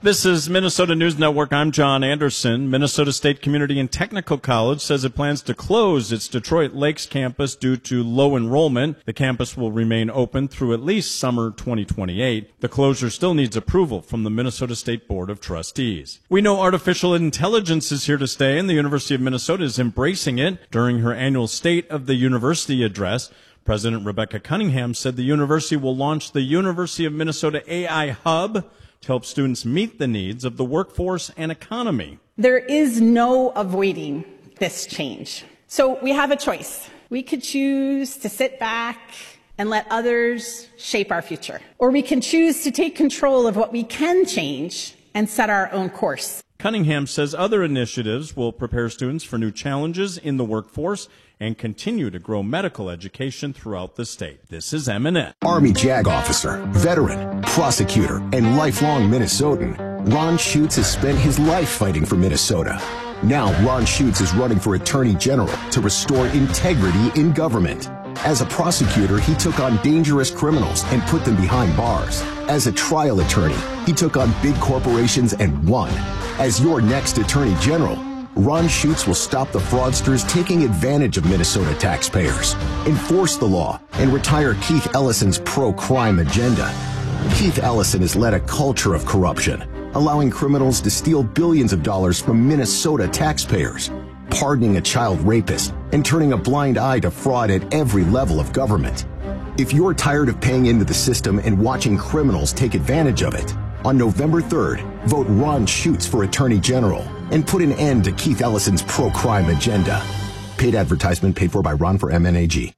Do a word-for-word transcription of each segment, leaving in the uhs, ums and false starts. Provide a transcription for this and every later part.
This is Minnesota News Network. I'm John Anderson. Minnesota State Community and Technical College says it plans to close its Detroit Lakes campus due to low enrollment. The campus will remain open through at least summer twenty twenty-eight. The closure still needs approval from the Minnesota State Board of Trustees. We know artificial intelligence is here to stay, and the University of Minnesota is embracing it. During her annual State of the University address, President Rebecca Cunningham said the university will launch the University of Minnesota A I Hub to help students meet the needs of the workforce and economy. There is no avoiding this change. So we have a choice. We could choose to sit back and let others shape our future. Or we can choose to take control of what we can change and set our own course. Cunningham says other initiatives will prepare students for new challenges in the workforce and continue to grow medical education throughout the state. This is M and N. Army JAG officer, veteran, prosecutor, and lifelong Minnesotan, Ron Schutz has spent his life fighting for Minnesota. Now Ron Schutz is running for Attorney General to restore integrity in government. As a prosecutor, he took on dangerous criminals and put them behind bars. As a trial attorney, he took on big corporations and won. As your next Attorney General, Ron Schutz will stop the fraudsters taking advantage of Minnesota taxpayers, enforce the law, and retire Keith Ellison's pro-crime agenda. Keith Ellison has led a culture of corruption, allowing criminals to steal billions of dollars from Minnesota taxpayers, pardoning a child rapist, and turning a blind eye to fraud at every level of government. If you're tired of paying into the system and watching criminals take advantage of it, on November third, vote Ron Schutz for Attorney General and put an end to Keith Ellison's pro-crime agenda. Paid advertisement paid for by Ron for M N A G.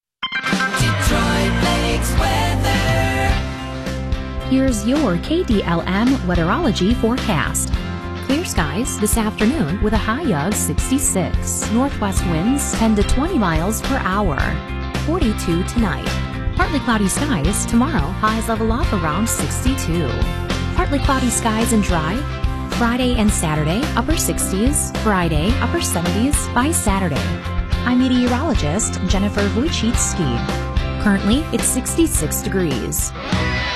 Detroit Lakes weather. Here's your K D L M weatherology forecast. Clear skies this afternoon with a high of sixty-six. Northwest winds ten to twenty miles per hour. forty-two tonight. Partly cloudy skies tomorrow. Highs level off around sixty-two. Partly cloudy skies and dry. Friday and Saturday, upper sixties. Friday, upper seventies by Saturday. I'm meteorologist Jennifer Wojcicki. Currently, it's sixty-six degrees.